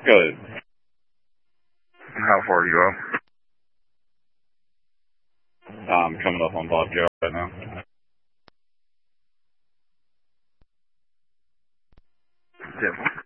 Good. How far are you up? I'm coming up on Bob Joe right now. Definitely.